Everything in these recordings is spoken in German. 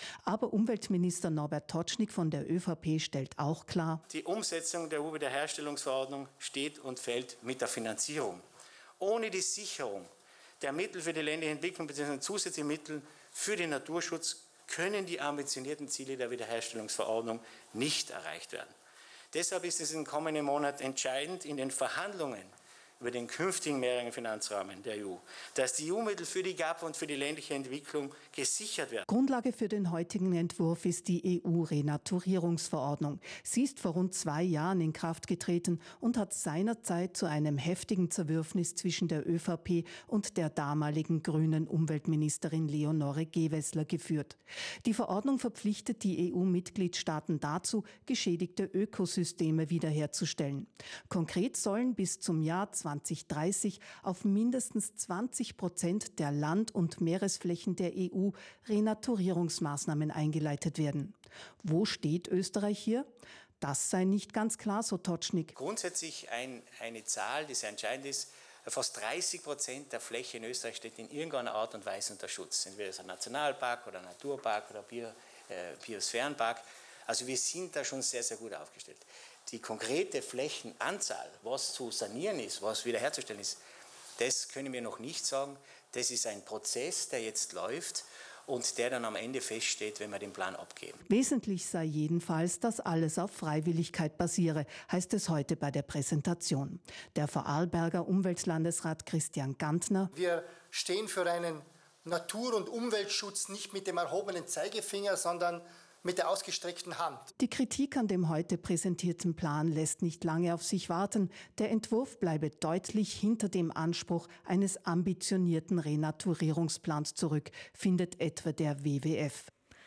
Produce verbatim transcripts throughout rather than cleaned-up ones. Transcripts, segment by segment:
Aber Umweltminister Norbert Totschnig von der ÖVP stellt auch klar: Die Umsetzung der E U-Wiederherstellungsverordnung steht und fällt mit der Finanzierung. Ohne die Sicherung der Mittel für die ländliche Entwicklung bzw. zusätzliche Mittel für den Naturschutz können die ambitionierten Ziele der Wiederherstellungsverordnung nicht erreicht werden. Deshalb ist es im kommenden Monat entscheidend in den Verhandlungen über den künftigen mehrjährigen Finanzrahmen der E U, dass die E U-Mittel für die G A P und für die ländliche Entwicklung gesichert werden. Grundlage für den heutigen Entwurf ist die E U-Renaturierungsverordnung. Sie ist vor rund zwei Jahren in Kraft getreten und hat seinerzeit zu einem heftigen Zerwürfnis zwischen der ÖVP und der damaligen grünen Umweltministerin Leonore Gewessler geführt. Die Verordnung verpflichtet die E U-Mitgliedstaaten dazu, geschädigte Ökosysteme wiederherzustellen. Konkret sollen bis zum Jahr zwanzig dreißig auf mindestens zwanzig Prozent der Land- und Meeresflächen der E U Renaturierungsmaßnahmen eingeleitet werden. Wo steht Österreich hier? Das sei nicht ganz klar, so Totschnig. Grundsätzlich ein, eine Zahl, die sehr entscheidend ist: Fast dreißig Prozent der Fläche in Österreich steht in irgendeiner Art und Weise unter Schutz. Entweder ist ein Nationalpark oder ein Naturpark oder Bio, äh, Biosphärenpark. Also wir sind da schon sehr, sehr gut aufgestellt. Die konkrete Flächenanzahl, was zu sanieren ist, was wiederherzustellen ist, das können wir noch nicht sagen. Das ist ein Prozess, der jetzt läuft und der dann am Ende feststeht, wenn wir den Plan abgeben. Wesentlich sei jedenfalls, dass alles auf Freiwilligkeit basiere, heißt es heute bei der Präsentation. Der Vorarlberger Umweltlandesrat Christian Gantner: Wir stehen für einen Natur- und Umweltschutz nicht mit dem erhobenen Zeigefinger, sondern mit der ausgestreckten Hand. Die Kritik an dem heute präsentierten Plan lässt nicht lange auf sich warten. Der Entwurf bleibe deutlich hinter dem Anspruch eines ambitionierten Renaturierungsplans zurück, findet etwa der W W F.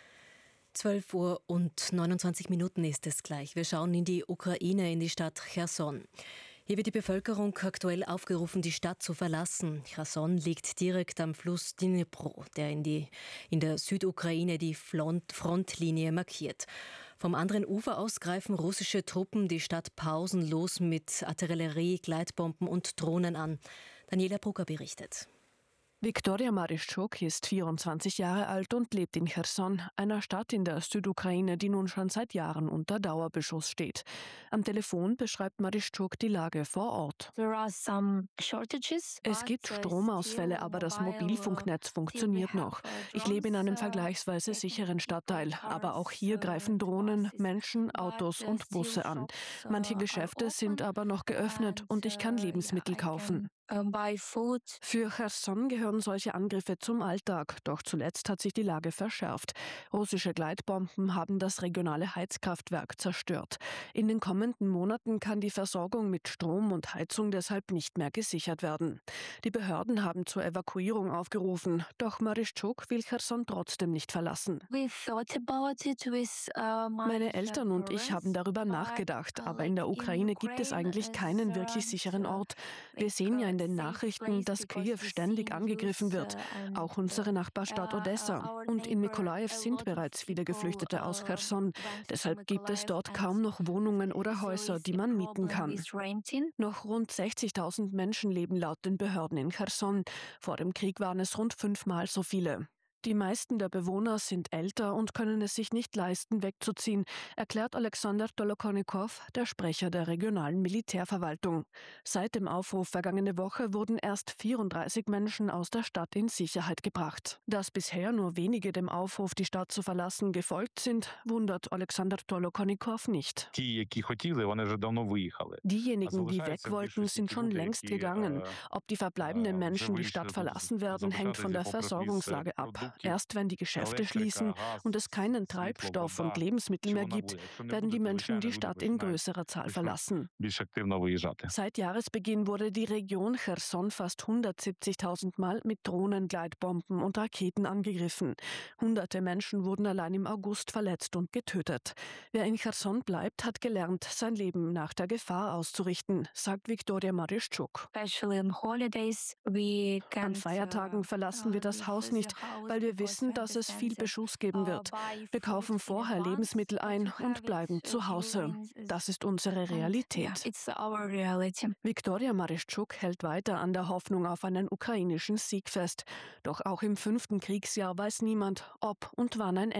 zwölf Uhr und neunundzwanzig Minuten ist es gleich. Wir schauen in die Ukraine, in die Stadt Cherson. Hier wird die Bevölkerung aktuell aufgerufen, die Stadt zu verlassen. Cherson liegt direkt am Fluss Dnipro, der in, die, in der Südukraine die Front, Frontlinie markiert. Vom anderen Ufer aus greifen russische Truppen die Stadt pausenlos mit Artillerie, Gleitbomben und Drohnen an. Daniela Brucker berichtet. Viktoria Marischczuk ist vierundzwanzig Jahre alt und lebt in Cherson, einer Stadt in der Südukraine, die nun schon seit Jahren unter Dauerbeschuss steht. Am Telefon beschreibt Marischczuk die Lage vor Ort. Es gibt Stromausfälle, aber das Mobilfunknetz funktioniert noch. Ich lebe in einem vergleichsweise sicheren Stadtteil, aber auch hier greifen Drohnen, Menschen, Autos und Busse an. Manche Geschäfte sind aber noch geöffnet und ich kann Lebensmittel kaufen. Für Cherson gehören solche Angriffe zum Alltag, doch zuletzt hat sich die Lage verschärft. Russische Gleitbomben haben das regionale Heizkraftwerk zerstört. In den kommenden Monaten kann die Versorgung mit Strom und Heizung deshalb nicht mehr gesichert werden. Die Behörden haben zur Evakuierung aufgerufen, doch Marischczuk will Cherson trotzdem nicht verlassen. Meine Eltern und ich haben darüber nachgedacht, aber in der Ukraine gibt es eigentlich keinen wirklich sicheren Ort. Wir sehen ja in den Nachrichten, dass Kiew ständig angegriffen wird, auch unsere Nachbarstadt Odessa. Und in Mykolajiw sind bereits viele Geflüchtete aus Cherson. Deshalb gibt es dort kaum noch Wohnungen oder Häuser, die man mieten kann. Noch rund sechzigtausend Menschen leben laut den Behörden in Cherson. Vor dem Krieg waren es rund fünfmal so viele. Die meisten der Bewohner sind älter und können es sich nicht leisten, wegzuziehen, erklärt Alexander Tolokonikow, der Sprecher der regionalen Militärverwaltung. Seit dem Aufruf vergangene Woche wurden erst vierunddreißig Menschen aus der Stadt in Sicherheit gebracht. Dass bisher nur wenige dem Aufruf, die Stadt zu verlassen, gefolgt sind, wundert Alexander Tolokonikow nicht. Diejenigen, die weg wollten, sind schon längst gegangen. Ob die verbleibenden Menschen die Stadt verlassen werden, hängt von der Versorgungslage ab. Erst wenn die Geschäfte schließen und es keinen Treibstoff und Lebensmittel mehr gibt, werden die Menschen die Stadt in größerer Zahl verlassen. Seit Jahresbeginn wurde die Region Cherson fast hundertsiebzigtausend Mal mit Drohnen, Gleitbomben und Raketen angegriffen. Hunderte Menschen wurden allein im August verletzt und getötet. Wer in Cherson bleibt, hat gelernt, sein Leben nach der Gefahr auszurichten, sagt Viktoria Marischczuk. An Feiertagen verlassen wir das Haus nicht, weil wir wissen, dass es viel Beschuss geben wird. Wir kaufen vorher Lebensmittel ein und bleiben zu Hause. Das ist unsere Realität. Viktoria Marischczuk hält weiter an der Hoffnung auf einen ukrainischen Sieg fest. Doch auch im fünften Kriegsjahr weiß niemand, ob und wann ein Ende